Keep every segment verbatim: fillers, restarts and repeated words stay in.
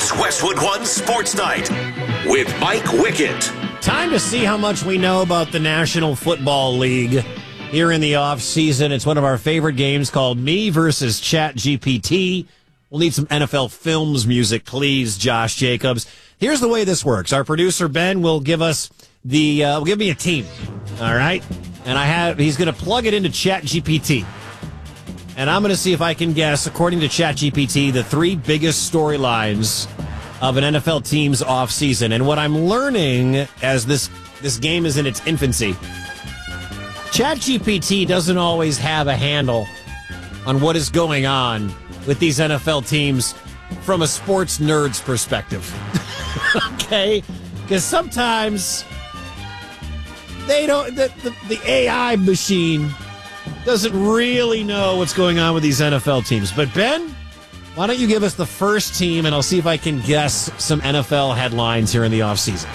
It's Westwood One Sports Night with Mike Wickett. Time to see how much we know about the National Football League here in the off season. It's one of our favorite games called Me versus Chat G P T. We'll need some N F L Films music, please, Josh Jacobs. Here's the way this works. Our producer, Ben, will give us the, uh, will give me a team. All right. And I have, he's going to plug it into Chat G P T. And I'm going to see if I can guess, according to Chat G P T, the three biggest storylines of an N F L team's offseason. And what I'm learning as this, this game is in its infancy, Chat G P T doesn't always have a handle on what is going on with these N F L teams from a sports nerd's perspective. Okay? Because sometimes they don't, the, the, the A I machine doesn't really know what's going on with these N F L teams. But Ben, why don't you give us the first team, and I'll see if I can guess some N F L headlines here in the offseason.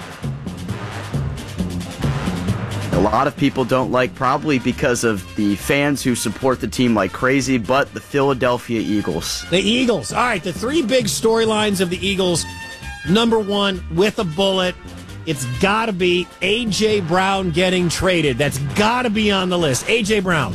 A lot of people don't like, probably because of the fans who support the team like crazy, but the Philadelphia Eagles. The Eagles. All right, the three big storylines of the Eagles. Number one, with a bullet, it's got to be A J. Brown getting traded. That's got to be on the list. A J. Brown.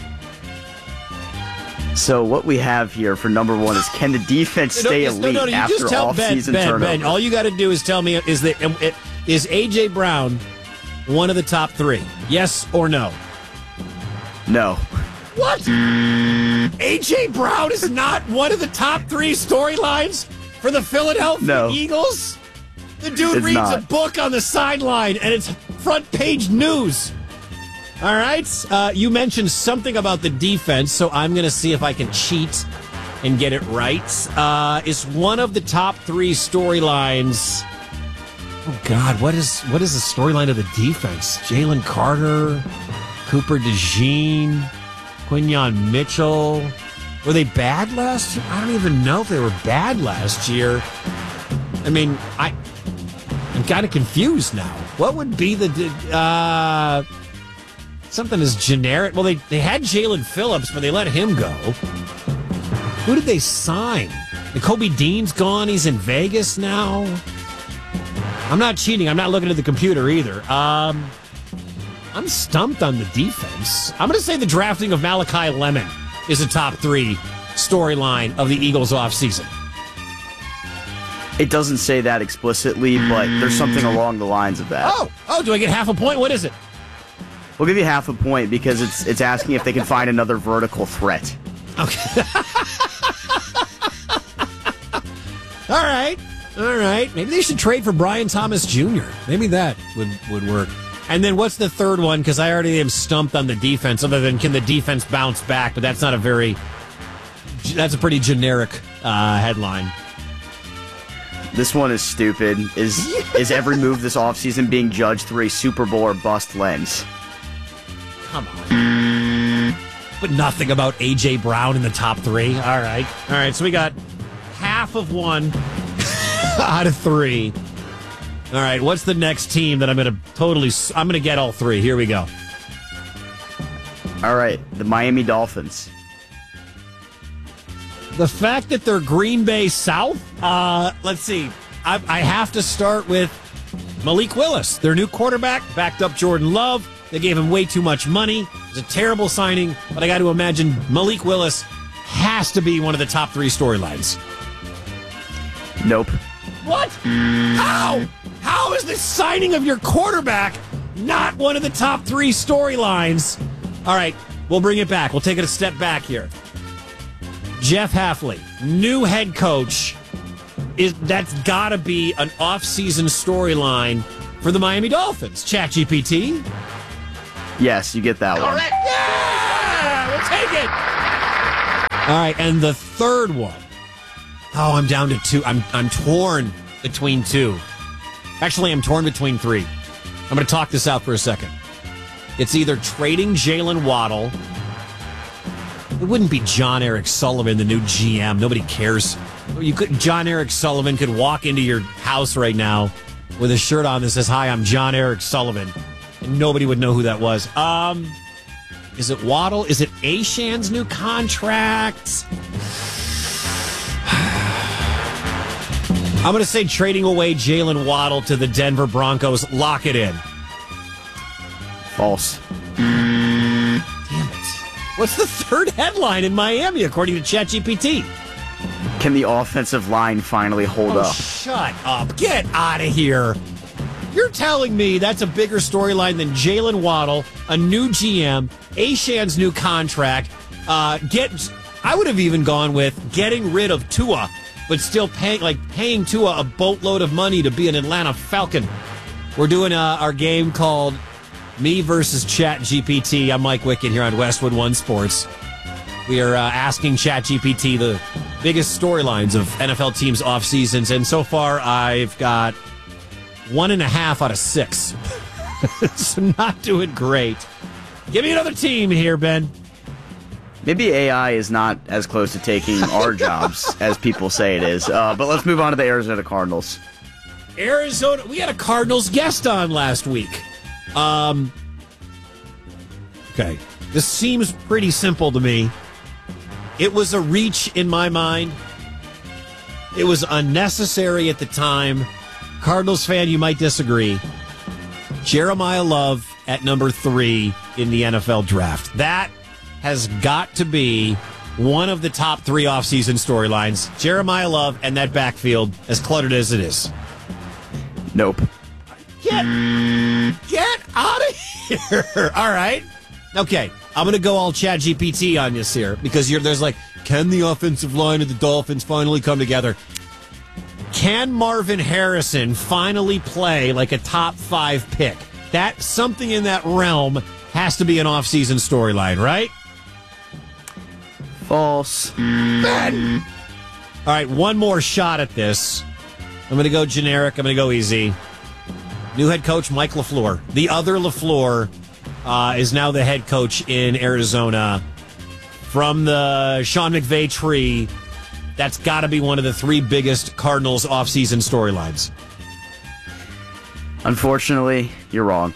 So what we have here for number one is, can the defense stay no, elite no, no, you after just tell off-season Ben, turnover? Ben, Ben, all you got to do is tell me, is that is A J. Brown one of the top three? Yes or no? No. What? A J. Brown is not one of the top three storylines for the Philadelphia no. Eagles? The dude it's reads not. a book on the sideline, and it's front page news. All right. Uh, you mentioned something about the defense, so I'm going to see if I can cheat and get it right. Uh, it's one of the top three storylines. Oh, God. What is what is the storyline of the defense? Jalen Carter, Cooper DeJean, Quinyon Mitchell. Were they bad last year? I don't even know if they were bad last year. I mean, I... I'm kind of confused now. What would be the uh, something as generic? Well, they, they had Jalen Phillips, but they let him go. Who did they sign? Kobe Dean's gone. He's in Vegas now. I'm not cheating. I'm not looking at the computer either. Um, I'm stumped on the defense. I'm going to say the drafting of Malachi Lemon is a top three storyline of the Eagles offseason. It doesn't say that explicitly, but there's something along the lines of that. Oh, oh, do I get half a point? What is it? We'll give you half a point because it's it's asking if they can find another vertical threat. Okay. All right. All right. Maybe they should trade for Brian Thomas Junior Maybe that would, would work. And then what's the third one? Because I already am stumped on the defense, other than can the defense bounce back? But that's not a very, that's a pretty generic uh, headline. This one is stupid. Is is every move this offseason being judged through a Super Bowl or bust lens? Come on. But nothing about A J. Brown in the top three. All right. All right, so we got half of one out of three. All right, what's the next team that I'm going to totally... I'm going to get all three. Here we go. All right, the Miami Dolphins. The fact that they're Green Bay South, uh, let's see. I, I have to start with Malik Willis, their new quarterback, backed up Jordan Love. They gave him way too much money. It was a terrible signing, but I got to imagine Malik Willis has to be one of the top three storylines. Nope. What? How? How is the signing of your quarterback not one of the top three storylines? All right, we'll bring it back. We'll take it a step back here. Jeff Hafley, new head coach, is that's got to be an off-season storyline for the Miami Dolphins. ChatGPT. Yes, you get that one. Correct. Yeah, we'll take it. All right, and the third one. Oh, I'm down to two. I'm I'm torn between two. Actually, I'm torn between three. I'm going to talk this out for a second. It's either trading Jalen Waddle. It wouldn't be John Eric Sullivan, the new G M. Nobody cares. You could. John Eric Sullivan could walk into your house right now with a shirt on that says, "Hi, I'm John Eric Sullivan," and nobody would know who that was. Um, is it Waddle? Is it Ashan's new contract? I'm going to say trading away Jalen Waddle to the Denver Broncos. Lock it in. False. Damn it. What's the third headline in Miami, according to ChatGPT? Can the offensive line finally hold Oh, up? shut up. Get out of here. You're telling me that's a bigger storyline than Jalen Waddle, a new G M, Ashan's new contract. Uh, get. I would have even gone with getting rid of Tua, but still paying like paying Tua a boatload of money to be an Atlanta Falcon. We're doing uh, our game called Me versus ChatGPT. I'm Mike Wickett here on Westwood One Sports. We are uh, asking ChatGPT the biggest storylines of N F L teams' off seasons, and so far I've got one and a half out of six. So not doing great. Give me another team here, Ben. Maybe A I is not as close to taking our jobs as people say it is. Uh, but let's move on to the Arizona Cardinals. Arizona, we had a Cardinals guest on last week. Um, okay, this seems pretty simple to me. It was a reach in my mind. It was unnecessary at the time. Cardinals fan, you might disagree. Jeremiah Love at number three in the N F L draft. That has got to be one of the top three offseason storylines. Jeremiah Love and that backfield, as cluttered as it is. Nope. Get, get out of here. All right. Okay. I'm going to go all ChatGPT on this here because you're, there's like, can the offensive line of the Dolphins finally come together? Can Marvin Harrison finally play like a top five pick? That something in that realm has to be an offseason storyline, right? False. Ben. All right, one more shot at this. I'm going to go generic. I'm going to go easy. New head coach Mike LaFleur. The other LaFleur uh, is now the head coach in Arizona. From the Sean McVay tree, that's got to be one of the three biggest Cardinals offseason storylines. Unfortunately, you're wrong.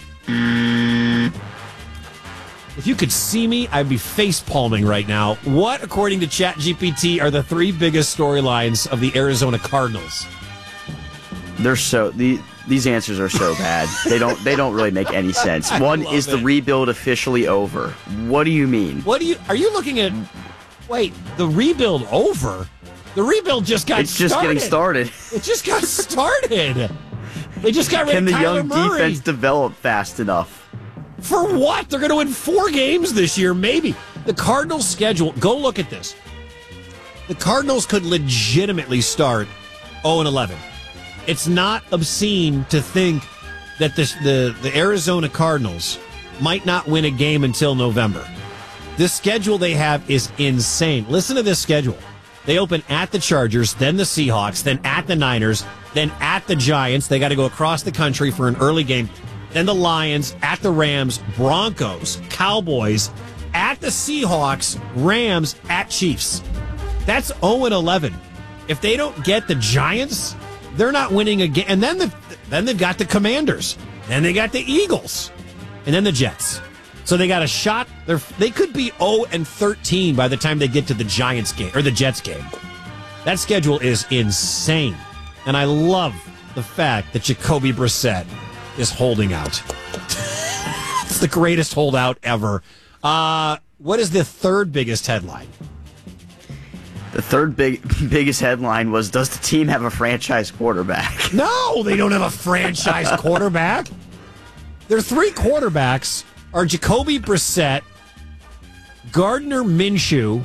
If you could see me, I'd be face-palming right now. What, according to ChatGPT, are the three biggest storylines of the Arizona Cardinals? They're so the these answers are so bad. They don't they don't really make any sense. One is the it. rebuild officially over. What do you mean? What do you are you looking at? Wait, the rebuild over? The rebuild just got It's just started. getting started. It just got started. They just got rid Can of the Kyler young Murray. defense develop fast enough? For what? They're going to win four games this year, maybe. The Cardinals' schedule, go look at this. The Cardinals could legitimately start oh and eleven. It's not obscene to think that the, the, the Arizona Cardinals might not win a game until November. This schedule they have is insane. Listen to this schedule. They open at the Chargers, then the Seahawks, then at the Niners, then at the Giants. They got to go across the country for an early game. Then the Lions, at the Rams, Broncos, Cowboys, at the Seahawks, Rams, at Chiefs. That's oh and eleven. If they don't get the Giants, they're not winning a game. And then, the, then they've got the Commanders. Then they got the Eagles. And then the Jets. So they got a shot. They're, they could be oh and thirteen by the time they get to the Giants game, or the Jets game. That schedule is insane. And I love the fact that Jacoby Brissett is holding out. It's the greatest holdout ever. Uh, what is the third biggest headline? The third big biggest headline was, does the team have a franchise quarterback? No, they don't have a franchise quarterback. Their three quarterbacks are Jacoby Brissett, Gardner Minshew,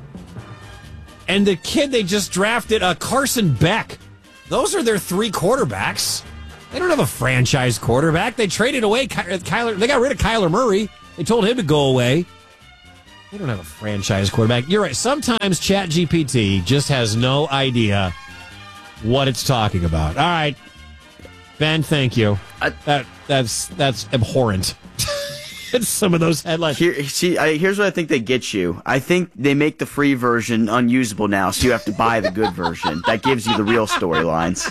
and the kid they just drafted, uh, Carson Beck. Those are their three quarterbacks. They don't have a franchise quarterback. They traded away Ky- Kyler. They got rid of Kyler Murray. They told him to go away. They don't have a franchise quarterback. You're right. Sometimes ChatGPT just has no idea what it's talking about. All right, Ben, thank you. I, That that's that's abhorrent. It's some of those headlines. Here, see, I, here's what I think they get you. I think they make the free version unusable now, so you have to buy the good version. That gives you the real storylines.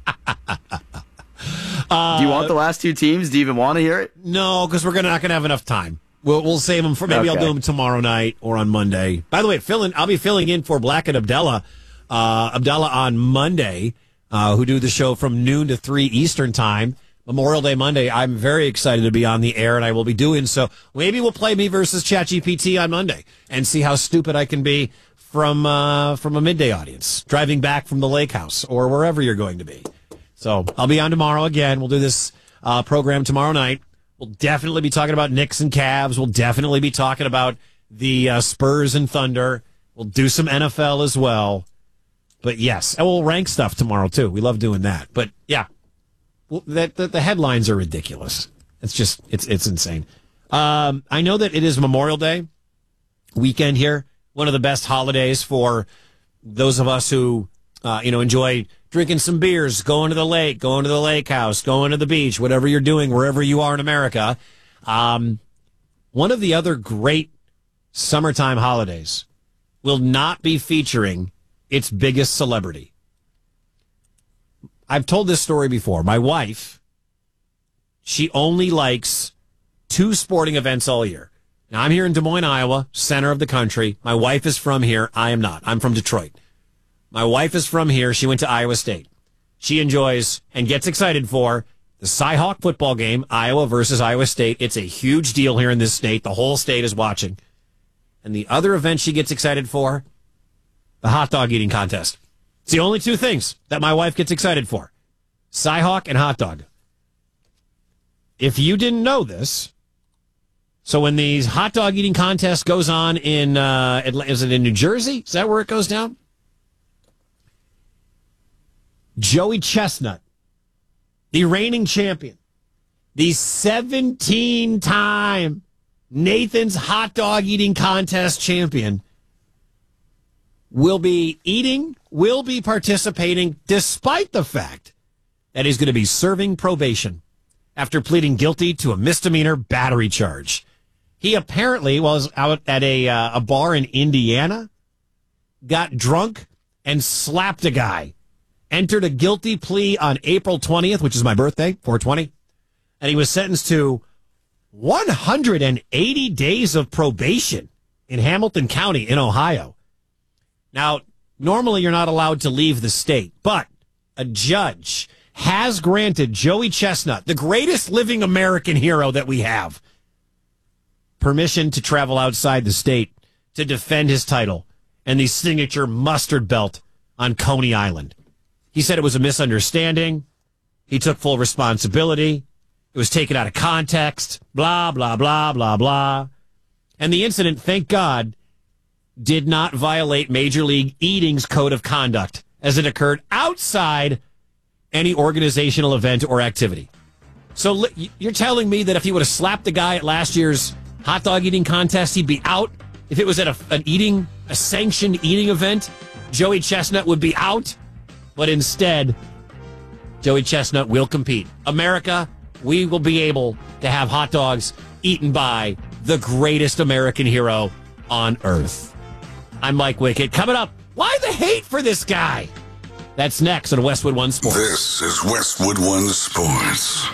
Uh, Do you want the last two teams? Do you even want to hear it? No, because we're gonna, not going to have enough time. We'll we'll save them for maybe Okay. I'll do them tomorrow night or on Monday. By the way, filling I'll be filling in for Black and Abdallah, uh, Abdallah on Monday. uh, who do the show from noon to three Eastern time. Memorial Day Monday, I'm very excited to be on the air, and I will be doing so. Maybe we'll play me versus ChatGPT on Monday and see how stupid I can be from uh, from a midday audience, driving back from the lake house or wherever you're going to be. So I'll be on tomorrow again. We'll do this uh, program tomorrow night. We'll definitely be talking about Knicks and Cavs. We'll definitely be talking about the uh, Spurs and Thunder. We'll do some N F L as well. But yes, and we'll rank stuff tomorrow too. We love doing that. But yeah, well, that the, the headlines are ridiculous. It's just it's it's insane. Um, I know that it is Memorial Day weekend here. One of the best holidays for those of us who uh, you know enjoy drinking some beers, going to the lake, going to the lake house, going to the beach, whatever you're doing, wherever you are in America. Um, one of the other great summertime holidays will not be featuring its biggest celebrity. I've told this story before. My wife, she only likes two sporting events all year. Now, I'm here in Des Moines, Iowa, center of the country. My wife is from here. I am not. I'm from Detroit. My wife is from here. She went to Iowa State. She enjoys and gets excited for the Cyhawk football game, Iowa versus Iowa State. It's a huge deal here in this state. The whole state is watching. And the other event she gets excited for, the hot dog eating contest. It's the only two things that my wife gets excited for. Cyhawk and hot dog. If you didn't know this, so when the hot dog eating contest goes on in, uh, is it in New Jersey? Is that where it goes down? Joey Chestnut, the reigning champion, the seventeen-time Nathan's hot dog eating contest champion, will be eating, will be participating, despite the fact that he's going to be serving probation after pleading guilty to a misdemeanor battery charge. He apparently was out at a uh, a bar in Indiana, got drunk, and slapped a guy. Entered a guilty plea on April twentieth, which is my birthday, four twenty, and he was sentenced to one hundred eighty days of probation in Hamilton County in Ohio. Now, normally you're not allowed to leave the state, but a judge has granted Joey Chestnut, the greatest living American hero that we have, permission to travel outside the state to defend his title and the signature mustard belt on Coney Island. He said it was a misunderstanding. He took full responsibility. It was taken out of context. Blah, blah, blah, blah, blah. And the incident, thank God, did not violate Major League Eating's code of conduct, as it occurred outside any organizational event or activity. So you're telling me that if he would have slapped the guy at last year's hot dog eating contest, he'd be out? If it was at a, an eating, a sanctioned eating event, Joey Chestnut would be out? But instead, Joey Chestnut will compete. America, we will be able to have hot dogs eaten by the greatest American hero on earth. I'm Mike Wickett. Coming up, why the hate for this guy? That's next on Westwood One Sports. This is Westwood One Sports.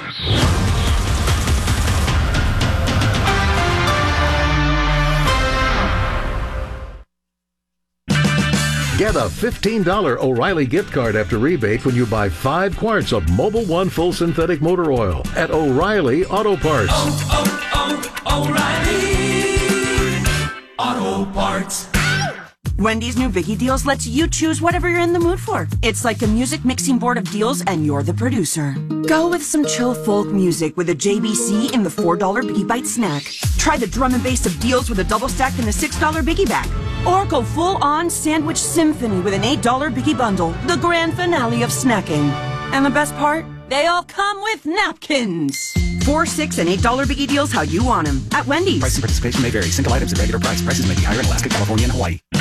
Get a fifteen dollars O'Reilly gift card after rebate when you buy five quarts of Mobil One Full Synthetic Motor Oil at O'Reilly Auto Parts. Oh, oh, oh, O'Reilly Auto Parts. Wendy's new Biggie Deals lets you choose whatever you're in the mood for. It's like a music mixing board of deals, and you're the producer. Go with some chill folk music with a J B C in the four dollar Biggie Bite snack. Try the drum and bass of deals with a double stack in the six dollar Biggie Bag. Or go full-on sandwich symphony with an eight dollar Biggie Bundle, the grand finale of snacking. And the best part? They all come with napkins. Four, six, and eight dollar Biggie Deals how you want them at Wendy's. Price and participation may vary. Single items at regular price. Prices may be higher in Alaska, California, and Hawaii.